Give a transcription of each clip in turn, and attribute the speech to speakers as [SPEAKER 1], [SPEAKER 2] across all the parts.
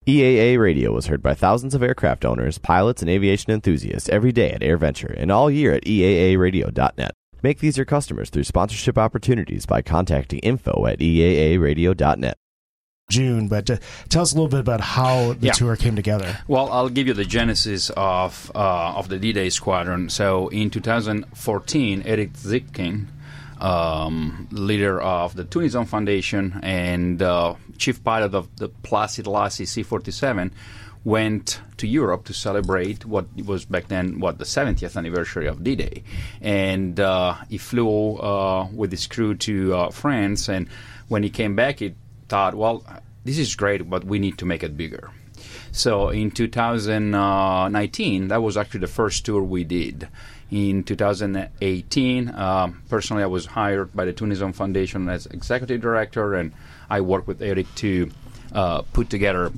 [SPEAKER 1] EAA Radio was heard by thousands of aircraft owners, pilots, and aviation enthusiasts every day at AirVenture and all year at EAAradio.net. Make these your customers through sponsorship opportunities by contacting info@EAAradio.net.
[SPEAKER 2] June, but tell us a little bit about how the tour came together.
[SPEAKER 3] Well, I'll give you the genesis of the D-Day Squadron. So in 2014, Eric Zipkin, leader of the Tunizon Foundation and chief pilot of the Placid Lassi C-47, went to Europe to celebrate what was back then, the 70th anniversary of D-Day. And he flew with his crew to France, and when he came back, he thought, well, this is great, but we need to make it bigger. So in 2019, that was actually the first tour we did. In 2018, personally, I was hired by the Tunizon Foundation as executive director, and I worked with Eric to put together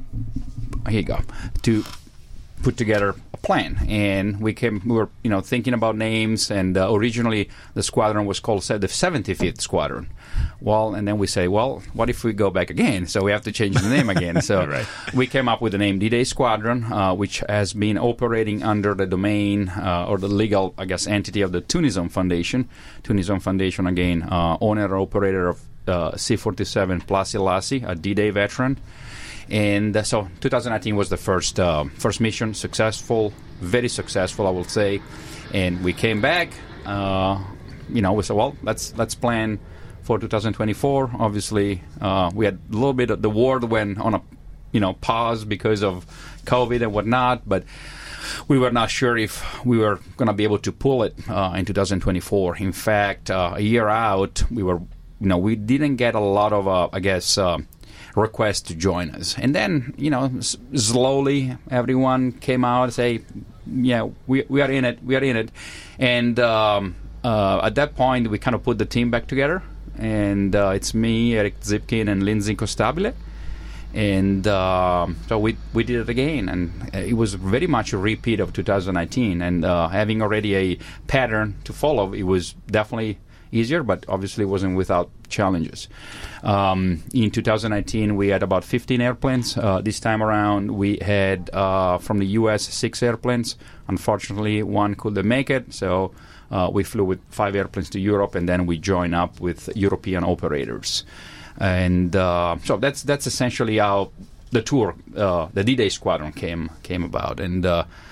[SPEAKER 3] a plan. And we were thinking about names, and originally the squadron was called the 75th Squadron. Well, and then we say, well, what if we go back again? So we have to change the name again. So
[SPEAKER 4] Right.
[SPEAKER 3] We came up with the name D-Day Squadron, which has been operating under the domain or the legal, entity of the Tunizon Foundation. Tunizon Foundation, again, owner and operator of C-47 Placid Lassi, a D-Day veteran. And so 2019 was the first mission, successful, very successful, I will say. And we came back. We said, well, let's plan for 2024. Obviously, we had a little bit of the world went on a pause because of COVID and whatnot, but we were not sure if we were going to be able to pull it in 2024. In fact, a year out, we didn't get a lot of requests to join us. And then, slowly everyone came out and say, yeah, we are in it. And at that point, we kind of put the team back together. And it's me, Eric Zipkin, and Lindsay Costabile. And so we did it again. And it was very much a repeat of 2019. And having already a pattern to follow, it was definitely easier, but obviously wasn't without challenges. In 2019, we had about 15 airplanes. This time around, we had, from the U.S., 6 airplanes. Unfortunately, one couldn't make it, so we flew with 5 airplanes to Europe, and then we joined up with European operators. And so that's essentially how the tour, the D-Day Squadron, came about. And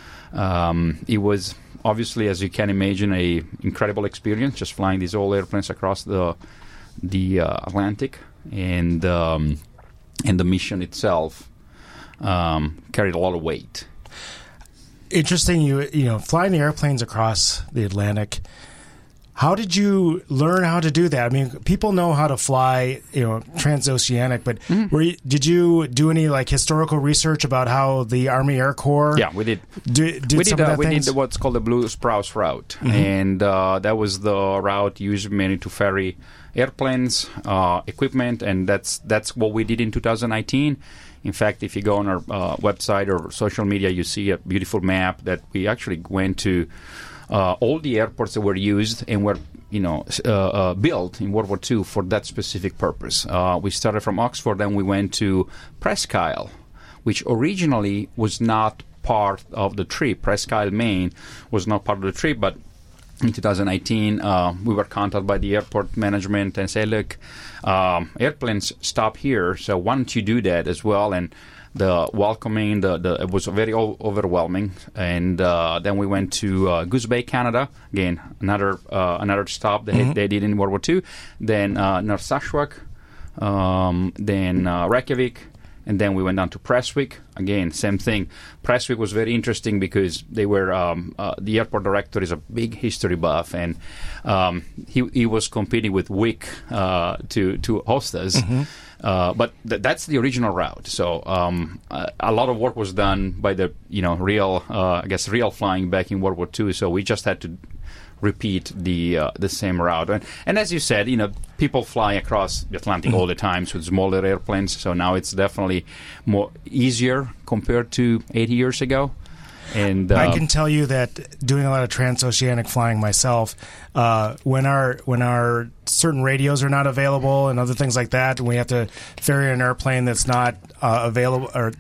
[SPEAKER 3] it was obviously, as you can imagine, a incredible experience just flying these old airplanes across the Atlantic, and the mission itself carried a lot of weight.
[SPEAKER 2] Interesting, flying the airplanes across the Atlantic. How did you learn how to do that? I mean, people know how to fly, transoceanic, but did you do any historical research about how the Army Air Corps?
[SPEAKER 3] Yeah, we did.
[SPEAKER 2] We did
[SPEAKER 3] what's called the Blue Sprouse route, and that was the route used mainly to ferry airplanes, equipment, and that's what we did in 2019. In fact, if you go on our website or social media, you see a beautiful map that we actually went to. All the airports that were used and were, built in World War II for that specific purpose. We started from Oxford, and we went to Presque Isle, which originally was not part of the trip. Presque Isle, Maine, was not part of the trip, but in 2019, we were contacted by the airport management and said, look, airplanes stop here, so why don't you do that as well? And the welcoming, it was very overwhelming. And then we went to Goose Bay, Canada. Again, another stop they did in World War II. Then Narsarsuaq, then Reykjavik, and then we went down to Prestwick. Again, same thing. Prestwick was very interesting because they were the airport director is a big history buff, and he was competing with Wick to host us. But that's the original route. So a lot of work was done by the real flying back in World War II. So we just had to repeat the same route. And as you said, people fly across the Atlantic all the time, so smaller airplanes. So now it's definitely more easier compared to 80 years ago. And
[SPEAKER 2] I can tell you that doing a lot of transoceanic flying myself, when our certain radios are not available and other things like that, and we have to ferry an airplane that's not available or